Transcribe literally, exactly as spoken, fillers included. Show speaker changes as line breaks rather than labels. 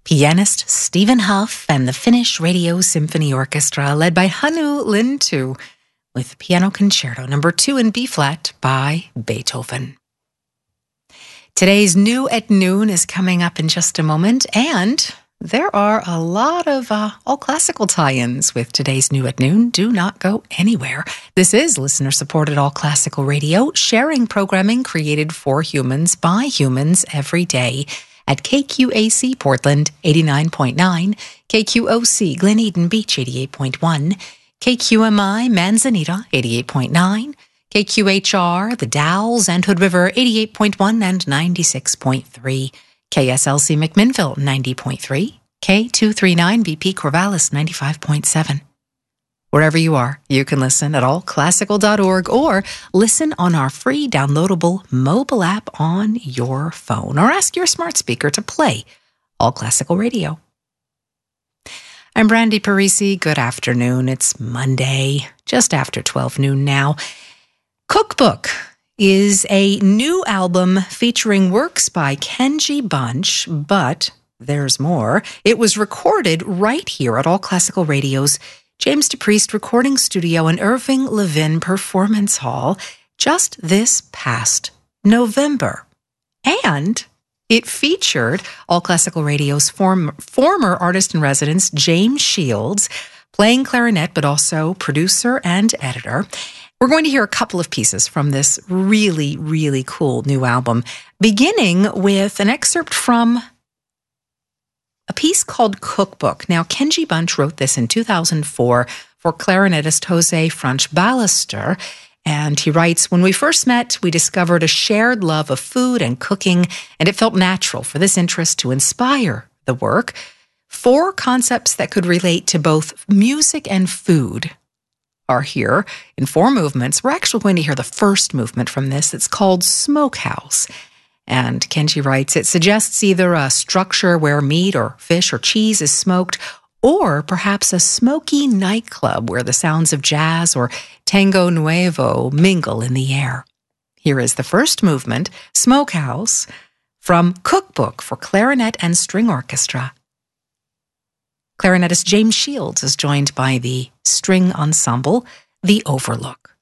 Pianist Stephen Huff and the Finnish Radio Symphony Orchestra, led by Hannu Lintu, with Piano Concerto number two in B-flat by Beethoven. Today's New at Noon is coming up in just a moment, and there are a lot of uh, all classical tie-ins with today's New at Noon. Do not go anywhere. This is listener-supported all classical radio, sharing programming created for humans by humans every day at K Q A C Portland eighty-nine point nine, K Q O C Glen Eden Beach eighty-eight point one, K Q M I Manzanita eighty-eight point nine, K Q H R The Dalles and Hood River eighty-eight point one and ninety-six point three, K S L C McMinnville ninety point three, K two thirty-nine B P Corvallis ninety-five point seven. Wherever you are, you can listen at all classical dot org or listen on our free downloadable mobile app on your phone, or ask your smart speaker to play All Classical Radio. I'm Brandy Parisi. Good afternoon. It's Monday, just after twelve noon now. Cookbook is a new album featuring works by Kenji Bunch, but there's more. It was recorded right here at All Classical Radio's James DePriest Recording Studio and Irving Levin Performance Hall just this past November. And it featured All Classical Radio's form, former artist-in-residence, James Shields, playing clarinet, but also producer and editor. We're going to hear a couple of pieces from this really, really cool new album, beginning with an excerpt from a piece called Cookbook. Now, Kenji Bunch wrote this in two thousand four for clarinetist Jose Franch Ballester, and he writes, "When we first met, we discovered a shared love of food and cooking, and it felt natural for this interest to inspire the work. Four concepts that could relate to both music and food are here in four movements. We're actually going to hear the first movement from this. It's called Smokehouse." And Kenji writes, "It suggests either a structure where meat or fish or cheese is smoked, or perhaps a smoky nightclub where the sounds of jazz or tango nuevo mingle in the air." Here is the first movement, Smokehouse, from Cookbook for Clarinet and String Orchestra. Clarinetist James Shields is joined by the string ensemble, The Overlook.